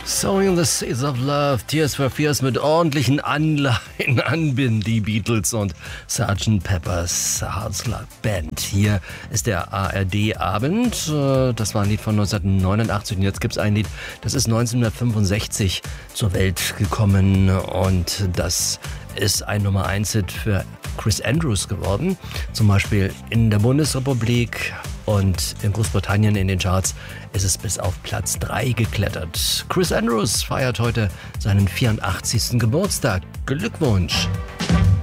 Sowing the Seas of Love, Tears for Fears mit ordentlichen Anleihen an die Beatles und Sgt. Pepper's Lonely Band. Hier ist der ARD-Abend. Das war ein Lied von 1989 und jetzt gibt es ein Lied, das ist 1965 zur Welt gekommen und das ist ein Nummer-1-Hit für Chris Andrews geworden. Zum Beispiel in der Bundesrepublik und in Großbritannien in den Charts ist es bis auf Platz 3 geklettert. Chris Andrews feiert heute seinen 84. Geburtstag. Glückwunsch!